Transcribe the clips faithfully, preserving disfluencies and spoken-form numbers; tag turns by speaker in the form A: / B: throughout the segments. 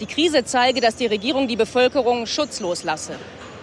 A: Die Krise zeige, dass die Regierung die Bevölkerung schutzlos lasse.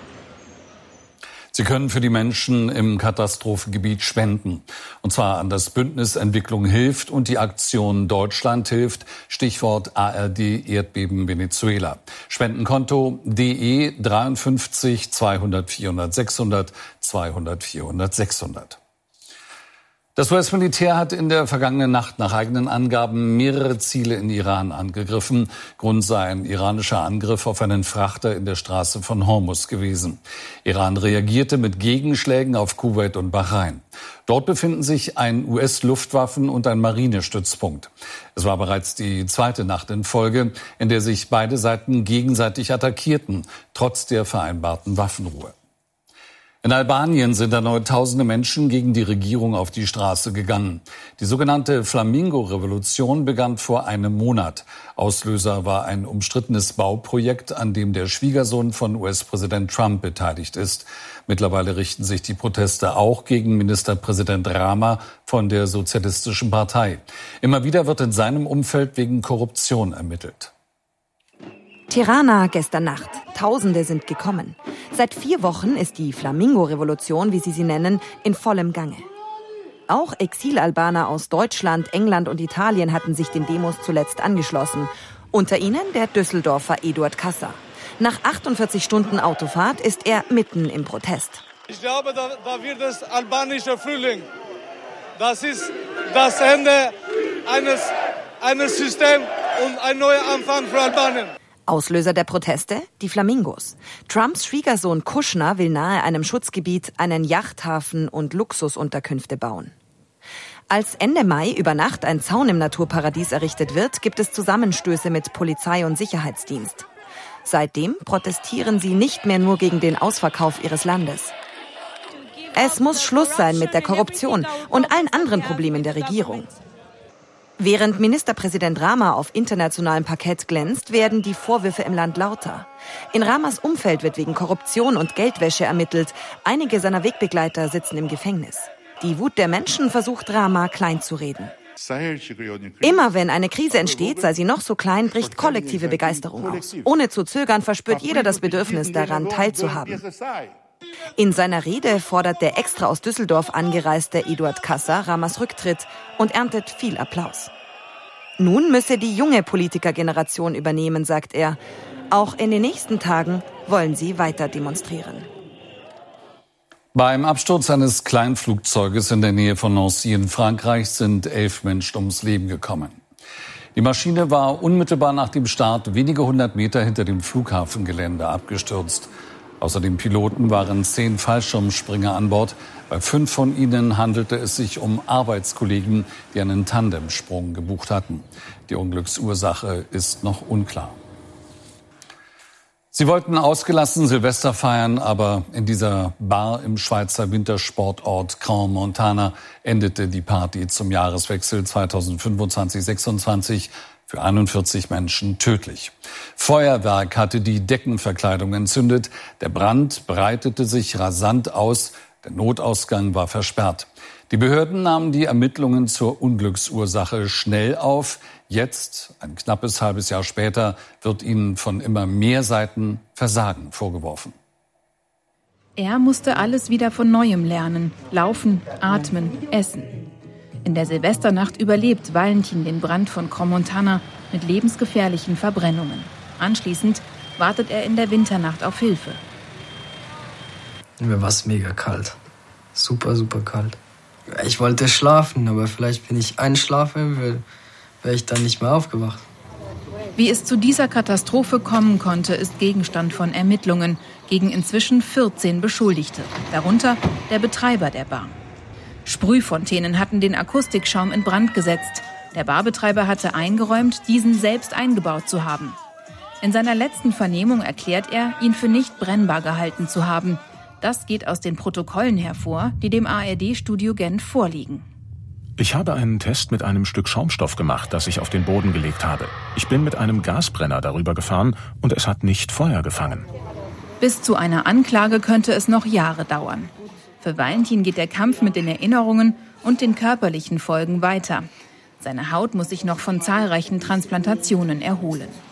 B: Sie können für die Menschen im Katastrophengebiet spenden. Und zwar an das Bündnis Entwicklung hilft und die Aktion Deutschland hilft. Stichwort A R D Erdbeben Venezuela. Spendenkonto D E dreiundfünfzig zweihundert vierhundert sechshundert zweihundert vierhundert sechshundert. Das U S-Militär hat in der vergangenen Nacht nach eigenen Angaben mehrere Ziele in Iran angegriffen. Grund sei ein iranischer Angriff auf einen Frachter in der Straße von Hormuz gewesen. Iran reagierte mit Gegenschlägen auf Kuwait und Bahrain. Dort befinden sich ein U S-Luftwaffen- und ein Marinestützpunkt. Es war bereits die zweite Nacht in Folge, in der sich beide Seiten gegenseitig attackierten, trotz der vereinbarten Waffenruhe. In Albanien sind erneut tausende Menschen gegen die Regierung auf die Straße gegangen. Die sogenannte Flamingo-Revolution begann vor einem Monat. Auslöser war ein umstrittenes Bauprojekt, an dem der Schwiegersohn von U S-Präsident Trump beteiligt ist. Mittlerweile richten sich die Proteste auch gegen Ministerpräsident Rama von der Sozialistischen Partei. Immer wieder wird in seinem Umfeld wegen Korruption ermittelt.
C: Tirana gestern Nacht. Tausende sind gekommen. Seit vier Wochen ist die Flamingo-Revolution, wie sie sie nennen, in vollem Gange. Auch Exilalbaner aus Deutschland, England und Italien hatten sich den Demos zuletzt angeschlossen. Unter ihnen der Düsseldorfer Eduard Kassa. Nach achtundvierzig Stunden Autofahrt ist er mitten im Protest.
D: Ich glaube, da, da wird es albanischer Frühling. Das ist das Ende eines, eines Systems und ein neuer Anfang für Albanien.
C: Auslöser der Proteste? Die Flamingos. Trumps Schwiegersohn Kushner will nahe einem Schutzgebiet einen Yachthafen und Luxusunterkünfte bauen. Als Ende Mai über Nacht ein Zaun im Naturparadies errichtet wird, gibt es Zusammenstöße mit Polizei und Sicherheitsdienst. Seitdem protestieren sie nicht mehr nur gegen den Ausverkauf ihres Landes. Es muss Schluss sein mit der Korruption und allen anderen Problemen der Regierung. Während Ministerpräsident Rama auf internationalem Parkett glänzt, werden die Vorwürfe im Land lauter. In Ramas Umfeld wird wegen Korruption und Geldwäsche ermittelt. Einige seiner Wegbegleiter sitzen im Gefängnis. Die Wut der Menschen versucht Rama kleinzureden. Immer wenn eine Krise entsteht, sei sie noch so klein, bricht kollektive Begeisterung aus. Ohne zu zögern verspürt jeder das Bedürfnis daran, teilzuhaben. In seiner Rede fordert der extra aus Düsseldorf angereiste Eduard Kassa Ramas Rücktritt und erntet viel Applaus. Nun müsse die junge Politikergeneration übernehmen, sagt er. Auch in den nächsten Tagen wollen sie weiter demonstrieren.
B: Beim Absturz eines Kleinflugzeuges in der Nähe von Nancy in Frankreich sind elf Menschen ums Leben gekommen. Die Maschine war unmittelbar nach dem Start wenige hundert Meter hinter dem Flughafengelände abgestürzt. Außer den Piloten waren zehn Fallschirmspringer an Bord. Bei fünf von ihnen handelte es sich um Arbeitskollegen, die einen Tandemsprung gebucht hatten. Die Unglücksursache ist noch unklar. Sie wollten ausgelassen Silvester feiern, aber in dieser Bar im Schweizer Wintersportort Crans-Montana endete die Party zum Jahreswechsel zweitausendfünfundzwanzig sechsundzwanzig für einundvierzig Menschen tödlich. Feuerwerk hatte die Deckenverkleidung entzündet. Der Brand breitete sich rasant aus. Der Notausgang war versperrt. Die Behörden nahmen die Ermittlungen zur Unglücksursache schnell auf. Jetzt, ein knappes halbes Jahr später, wird ihnen von immer mehr Seiten Versagen vorgeworfen.
E: Er musste alles wieder von Neuem lernen. Laufen, atmen, essen. In der Silvesternacht überlebt Valentin den Brand von Crans-Montana mit lebensgefährlichen Verbrennungen. Anschließend wartet er in der Winternacht auf Hilfe.
F: Mir war es mega kalt. Super, super kalt. Ich wollte schlafen, aber vielleicht, wenn ich einschlafe, wäre ich dann nicht mehr aufgewacht.
E: Wie es zu dieser Katastrophe kommen konnte, ist Gegenstand von Ermittlungen gegen inzwischen vierzehn Beschuldigte, darunter der Betreiber der Bar. Sprühfontänen hatten den Akustikschaum in Brand gesetzt. Der Barbetreiber hatte eingeräumt, diesen selbst eingebaut zu haben. In seiner letzten Vernehmung erklärt er, ihn für nicht brennbar gehalten zu haben. Das geht aus den Protokollen hervor, die dem A R D-Studio Genf vorliegen.
G: Ich habe einen Test mit einem Stück Schaumstoff gemacht, das ich auf den Boden gelegt habe. Ich bin mit einem Gasbrenner darüber gefahren und es hat nicht Feuer gefangen.
E: Bis zu einer Anklage könnte es noch Jahre dauern. Für Valentin geht der Kampf mit den Erinnerungen und den körperlichen Folgen weiter. Seine Haut muss sich noch von zahlreichen Transplantationen erholen.